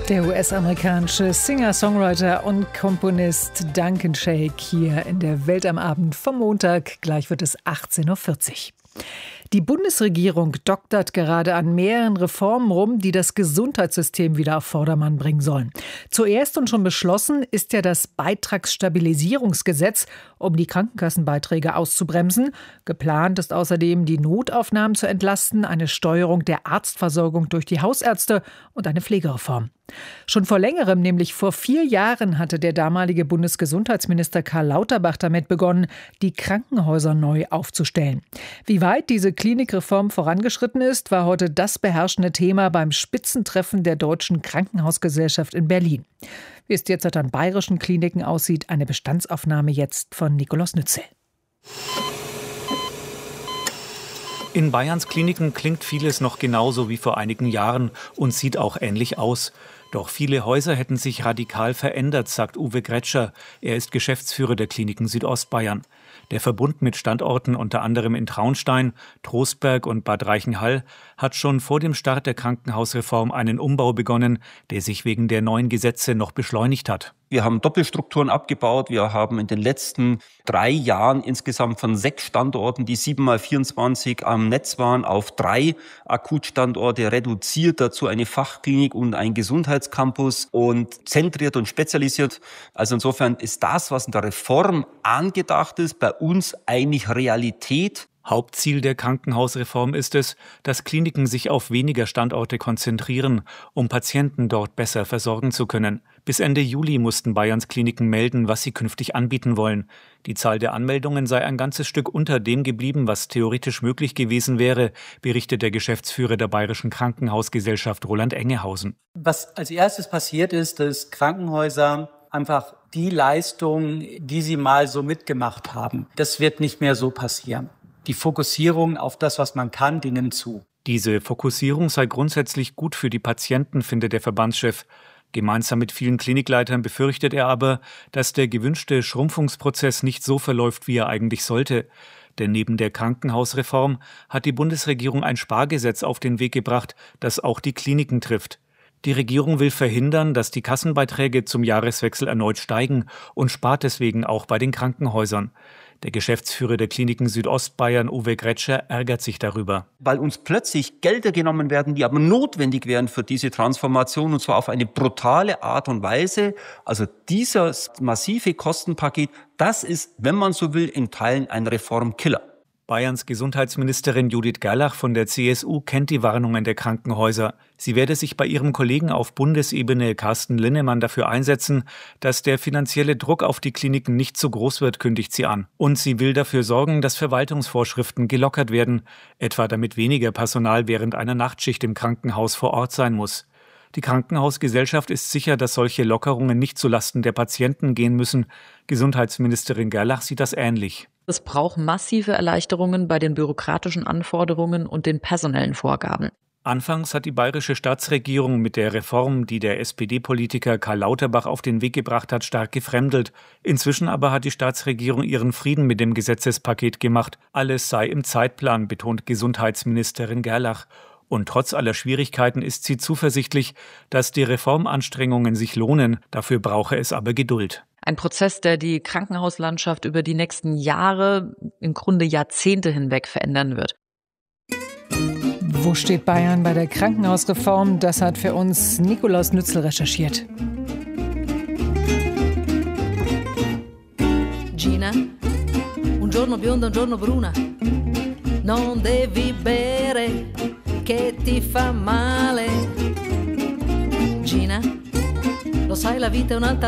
Der US-amerikanische Singer-Songwriter und Komponist Duncan Sheik hier in der Welt am Abend vom Montag. Gleich wird es 18.40 Uhr. Die Bundesregierung doktert gerade an mehreren Reformen rum, die das Gesundheitssystem wieder auf Vordermann bringen sollen. Zuerst und schon beschlossen ist ja das Beitragsstabilisierungsgesetz, um die Krankenkassenbeiträge auszubremsen. Geplant ist außerdem, die Notaufnahmen zu entlasten, eine Steuerung der Arztversorgung durch die Hausärzte und eine Pflegereform. Schon vor längerem, nämlich vor 4 Jahren, hatte der damalige Bundesgesundheitsminister Karl Lauterbach damit begonnen, die Krankenhäuser neu aufzustellen. Wie weit diese Klinikreform vorangeschritten ist, war heute das beherrschende Thema beim Spitzentreffen der Deutschen Krankenhausgesellschaft in Berlin. Wie es derzeit an bayerischen Kliniken aussieht, eine Bestandsaufnahme jetzt von Nikolaus Nützel. In Bayerns Kliniken klingt vieles noch genauso wie vor einigen Jahren und sieht auch ähnlich aus. Doch viele Häuser hätten sich radikal verändert, sagt Uwe Gretscher. Er ist Geschäftsführer der Kliniken Südostbayern. Der Verbund mit Standorten unter anderem in Traunstein, Trostberg und Bad Reichenhall hat schon vor dem Start der Krankenhausreform einen Umbau begonnen, der sich wegen der neuen Gesetze noch beschleunigt hat. Wir haben Doppelstrukturen abgebaut. Wir haben in den letzten 3 Jahren insgesamt von 6 Standorten, die 7x24 am Netz waren, auf 3 Akutstandorte reduziert. Dazu eine Fachklinik und ein Gesundheitscampus und zentriert und spezialisiert. Also insofern ist das, was in der Reform angedacht ist, bei uns eigentlich Realität. Hauptziel der Krankenhausreform ist es, dass Kliniken sich auf weniger Standorte konzentrieren, um Patienten dort besser versorgen zu können. Bis Ende Juli mussten Bayerns Kliniken melden, was sie künftig anbieten wollen. Die Zahl der Anmeldungen sei ein ganzes Stück unter dem geblieben, was theoretisch möglich gewesen wäre, berichtet der Geschäftsführer der Bayerischen Krankenhausgesellschaft Roland Engehausen. Was als erstes passiert ist, dass Krankenhäuser einfach die Leistung, die sie mal so mitgemacht haben, das wird nicht mehr so passieren. Die Fokussierung auf das, was man kann, die nimmt zu. Diese Fokussierung sei grundsätzlich gut für die Patienten, findet der Verbandschef. Gemeinsam mit vielen Klinikleitern befürchtet er aber, dass der gewünschte Schrumpfungsprozess nicht so verläuft, wie er eigentlich sollte. Denn neben der Krankenhausreform hat die Bundesregierung ein Spargesetz auf den Weg gebracht, das auch die Kliniken trifft. Die Regierung will verhindern, dass die Kassenbeiträge zum Jahreswechsel erneut steigen und spart deswegen auch bei den Krankenhäusern. Der Geschäftsführer der Kliniken Südostbayern, Uwe Gretscher, ärgert sich darüber. Weil uns plötzlich Gelder genommen werden, die aber notwendig wären für diese Transformation, und zwar auf eine brutale Art und Weise. Also dieses massive Kostenpaket, das ist, wenn man so will, in Teilen ein Reformkiller. Bayerns Gesundheitsministerin Judith Gerlach von der CSU kennt die Warnungen der Krankenhäuser. Sie werde sich bei ihrem Kollegen auf Bundesebene Carsten Linnemann dafür einsetzen, dass der finanzielle Druck auf die Kliniken nicht so groß wird, kündigt sie an. Und sie will dafür sorgen, dass Verwaltungsvorschriften gelockert werden, etwa damit weniger Personal während einer Nachtschicht im Krankenhaus vor Ort sein muss. Die Krankenhausgesellschaft ist sicher, dass solche Lockerungen nicht zulasten der Patienten gehen müssen. Gesundheitsministerin Gerlach sieht das ähnlich. Es braucht massive Erleichterungen bei den bürokratischen Anforderungen und den personellen Vorgaben. Anfangs hat die bayerische Staatsregierung mit der Reform, die der SPD-Politiker Karl Lauterbach auf den Weg gebracht hat, stark gefremdelt. Inzwischen aber hat die Staatsregierung ihren Frieden mit dem Gesetzespaket gemacht. Alles sei im Zeitplan, betont Gesundheitsministerin Gerlach. Und trotz aller Schwierigkeiten ist sie zuversichtlich, dass die Reformanstrengungen sich lohnen. Dafür brauche es aber Geduld. Ein Prozess, der die Krankenhauslandschaft über die nächsten Jahre, im Grunde Jahrzehnte hinweg verändern wird. Wo steht Bayern bei der Krankenhausreform? Das hat für uns Nikolaus Nützel recherchiert. Gina, un giorno bionda, un giorno bruna. Non devi bere, che ti fa male. Gina, lo sai, la vita è un'altra